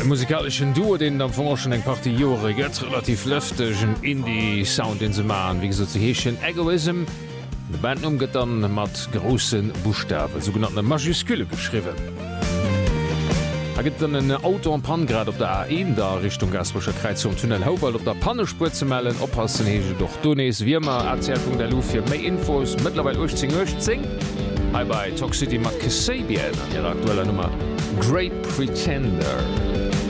musikalischen Duo den am Forschen eng Party Jore gëtt relativ lëftegen Indie-Sound in se ma, wie so zehechen Egoism. De Band umgett dann mat grossen Buchstabe, sogenannte Majuskule geschriwen. Gët dann en Auto an Pangrad op der A1 da Richtung Gasbuscher Kreizung Tunnel Haubal op der Pannespur ze mellen, oppassen hege doch Dones Wiemer Erzählung der Lu fir méi Infos mittlerweile 18 bei Talk City mat Kasabian an ihrer aktueller Nummer Great Pretender.